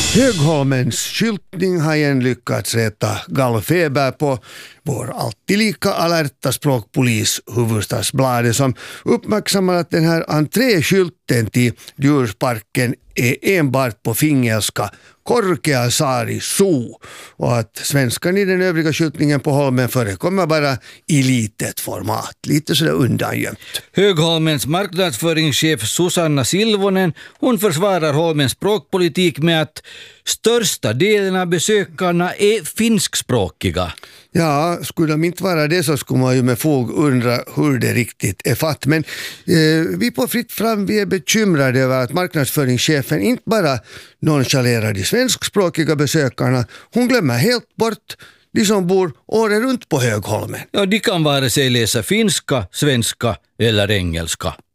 Högholmens skyltning har igen lyckats rätta gallfeber på vår alltid lika alerta språkpolis Hufvudstadsbladet som uppmärksammar att den här entréskylten till djursparken är enbart på fingelska Korkeasaari Zoo och att svenskan i den övriga skyltningen på Holmen förekommer bara i litet format, lite sådär undangömt. Högholmens marknadsföringschef Susanna Silvonen, hon försvarar Holmens språkpolitik med att största delen av besökarna är finskspråkiga. Ja, skulle de inte vara det så skulle man ju med fog undra hur det riktigt är fatt. Men vi på Fritt Fram, vi är bekymrade över att marknadsföringschefen inte bara nonchalerar de svenskspråkiga besökarna, hon glömmer helt bort de som bor året runt på Högholmen. Ja, de kan vare sig läsa finska, svenska eller engelska.